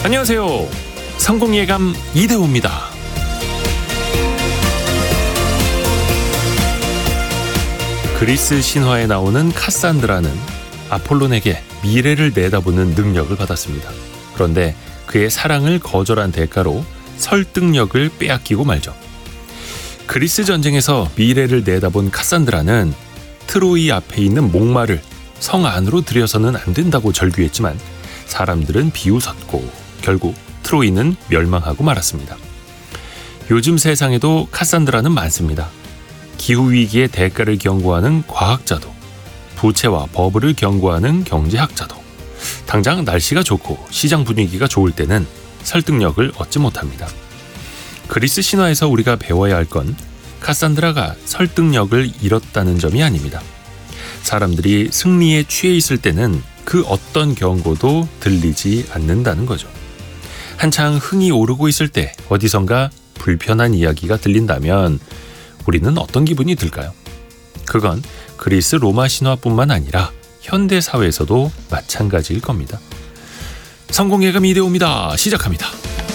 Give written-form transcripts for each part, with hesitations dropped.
안녕하세요. 성공예감 이대호입니다. 그리스 신화에 나오는 카산드라는 아폴론에게 미래를 내다보는 능력을 받았습니다. 그런데 그의 사랑을 거절한 대가로 설득력을 빼앗기고 말죠. 그리스 전쟁에서 미래를 내다본 카산드라는 트로이 앞에 있는 목마를 성 안으로 들여서는 안 된다고 절규했지만 사람들은 비웃었고 결국 트로이는 멸망하고 말았습니다. 요즘 세상에도 카산드라는 많습니다. 기후위기의 대가를 경고하는 과학자도, 부채와 버블을 경고하는 경제학자도, 당장 날씨가 좋고 시장 분위기가 좋을 때는 설득력을 얻지 못합니다. 그리스 신화에서 우리가 배워야 할 건 카산드라가 설득력을 잃었다는 점이 아닙니다. 사람들이 승리에 취해 있을 때는 그 어떤 경고도 들리지 않는다는 거죠. 한창 흥이 오르고 있을 때 어디선가 불편한 이야기가 들린다면 우리는 어떤 기분이 들까요? 그건 그리스 로마 신화뿐만 아니라 현대 사회에서도 마찬가지일 겁니다. 성공예감 이대호입니다. 시작합니다.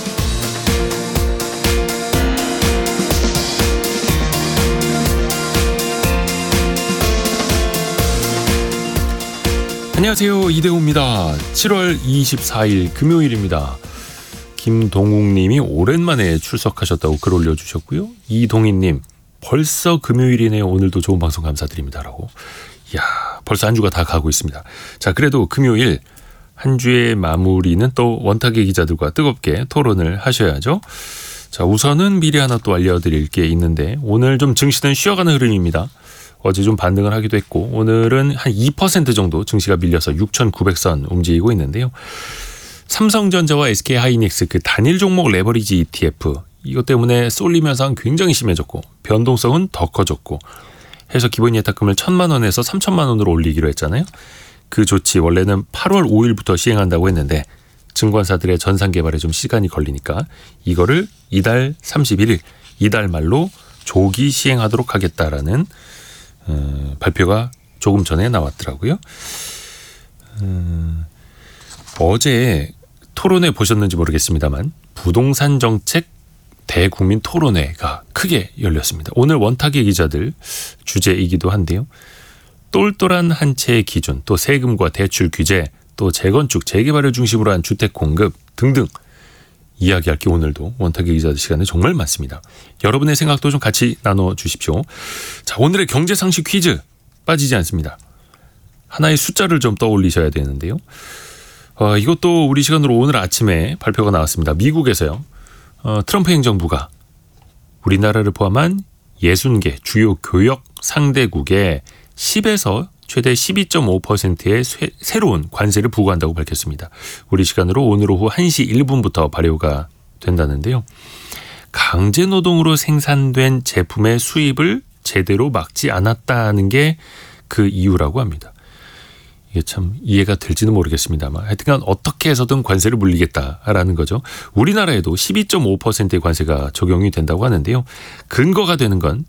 안녕하세요. 이대호입니다. 7월 24일 금요일입니다. 김동욱님이 오랜만에 출석하셨다고 글 올려주셨고요. 이동희님 벌써 금요일이네요. 오늘도 좋은 방송 감사드립니다. 라고. 이야, 벌써 한 주가 다 가고 있습니다. 자, 그래도 금요일 한 주의 마무리는 또 원탁의 기자들과 뜨겁게 토론을 하셔야죠. 자, 우선은 미리 하나 또 알려드릴 게 있는데 오늘 좀 증시는 쉬어가는 흐름입니다. 어제 좀 반등을 하기도 했고 오늘은 한 2% 정도 증시가 밀려서 6,900선 움직이고 있는데요. 삼성전자와 SK하이닉스 그 단일 종목 레버리지 ETF 이것 때문에 쏠림 현상 굉장히 심해졌고 변동성은 더 커졌고 해서 기본 예탁금을 1,000만 원에서 3,000만 원으로 올리기로 했잖아요. 그 조치 원래는 8월 5일부터 시행한다고 했는데 증권사들의 전산 개발에 좀 시간이 걸리니까 이거를 이달 31일 이달 말로 조기 시행하도록 하겠다라는 발표가 조금 전에 나왔더라고요. 어제 토론회 보셨는지 모르겠습니다만 부동산 정책 대국민 토론회가 크게 열렸습니다. 오늘 원탁의 기자들 주제이기도 한데요. 똘똘한 한 채의 기준, 또 세금과 대출 규제, 또 재건축, 재개발을 중심으로 한 주택 공급 등등 이야기할 게 오늘도 원탁의 기자들 시간에 정말 많습니다. 여러분의 생각도 좀 같이 나눠주십시오. 자, 오늘의 경제상식 퀴즈 빠지지 않습니다. 하나의 숫자를 좀 떠올리셔야 되는데요. 이것도 우리 시간으로 오늘 아침에 발표가 나왔습니다. 미국에서요. 트럼프 행정부가 우리나라를 포함한 60개 주요 교역 상대국에 10에서 최대 12.5%의 새로운 관세를 부과한다고 밝혔습니다. 우리 시간으로 오늘 오후 1시 1분부터 발효가 된다는데요. 강제노동으로 생산된 제품의 수입을 제대로 막지 않았다는 게 그 이유라고 합니다. 이게 참 이해가 될지는 모르겠습니다만 하여튼간 어떻게 해서든 관세를 물리겠다라는 거죠. 우리나라에도 12.5%의 관세가 적용이 된다고 하는데요. 근거가 되는 건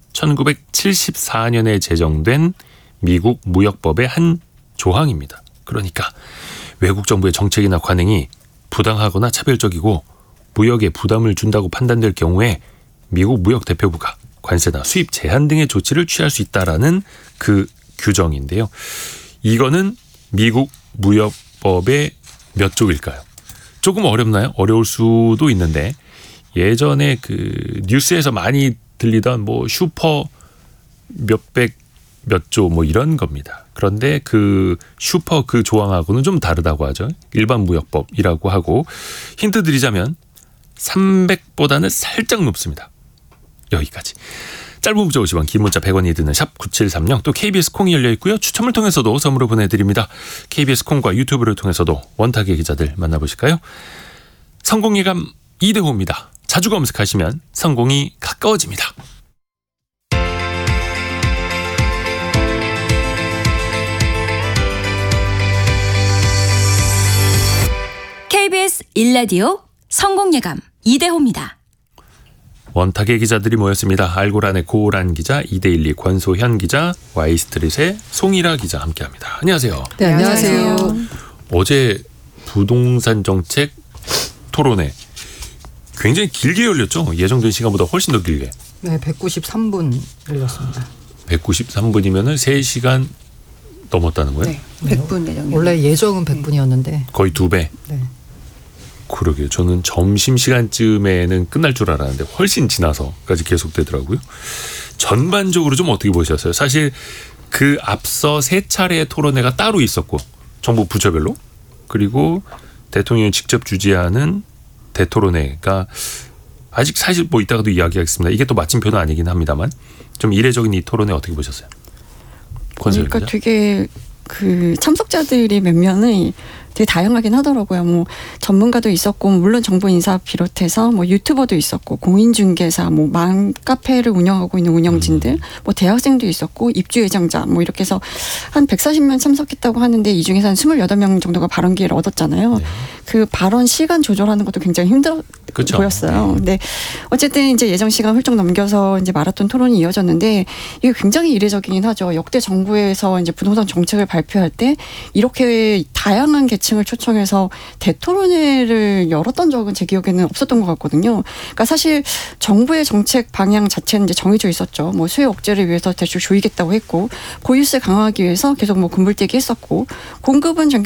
1974년에 제정된 미국 무역법의 한 조항입니다. 그러니까 외국 정부의 정책이나 관행이 부당하거나 차별적이고 무역에 부담을 준다고 판단될 경우에 미국 무역대표부가 관세나 수입 제한 등의 조치를 취할 수 있다라는 그 규정인데요. 이거는 미국 무역법의 몇 조일까요? 조금 어렵나요? 어려울 수도 있는데 예전에 그 뉴스에서 많이 들리던 뭐 슈퍼 몇백 몇 조 뭐 이런 겁니다. 그런데 그 슈퍼 그 조항하고는 좀 다르다고 하죠. 일반 무역법이라고 하고 힌트 드리자면 300보다는 살짝 높습니다. 여기까지. 짧은 문자 50원, 긴 문자 100원이 드는 샵 9730 또 KBS 콩이 열려 있고요. 추첨을 통해서도 선물을 보내드립니다. KBS 콩과 유튜브를 통해서도 원탁의 기자들 만나보실까요? 성공예감 이대호입니다. 자주 검색하시면 성공이 가까워집니다. KBS 1라디오 성공예감 이대호입니다. 원탁의 기자들이 모였습니다. 알고란의 고란 기자, 2대12 권소현 기자, Y스트릿의 송일아 기자 함께합니다. 안녕하세요. 네, 안녕하세요. 어제 부동산 정책 토론회 굉장히 길게 열렸죠. 예정된 시간보다 훨씬 더 길게. 네, 193분 열렸습니다. 193분이면은 3시간 넘었다는 거예요? 네, 100분 예정이요. 원래 예정은 100분이었는데. 거의 2배. 네. 그러게요. 저는 점심시간쯤에는 끝날 줄 알았는데 훨씬 지나서까지 계속되더라고요. 전반적으로 좀 어떻게 보셨어요? 사실 그 앞서 3차례의 토론회가 따로 있었고 정부 부처별로 그리고 대통령이 직접 주재하는 대토론회가 아직 사실 뭐 이따가도 이야기하겠습니다. 이게 또 마침표는 아니긴 합니다만 좀 이례적인 이 토론회 어떻게 보셨어요? 그러니까 되게 그 참석자들이 몇 명이 되게 다양하긴 하더라고요. 뭐 전문가도 있었고 물론 정부 인사 비롯해서 뭐 유튜버도 있었고 공인중개사 뭐 맘카페를 운영하고 있는 운영진들 뭐 대학생도 있었고 입주 예정자 뭐 이렇게 해서 한 140명 참석했다고 하는데 이 중에서 한 28명 정도가 발언 기회를 얻었잖아요. 네. 그 발언 시간 조절하는 것도 굉장히 힘들어 그렇죠. 보였어요. 네. 근데 어쨌든 이제 예정 시간 훌쩍 넘겨서 이제 마라톤 토론이 이어졌는데 이게 굉장히 이례적이긴 하죠. 역대 정부에서 이제 부동산 정책을 발표할 때 이렇게 다양한 계층을 초청해서 대토론회를 열었던 적은 제 기억에는 없었던 것 같거든요. 그러니까 사실 정부의 정책 방향 자체는 이제 정해져 있었죠. 뭐 수요 억제를 위해서 대출 조이겠다고 했고 보유세 강화하기 위해서 계속 뭐 군불대기 했었고 공급은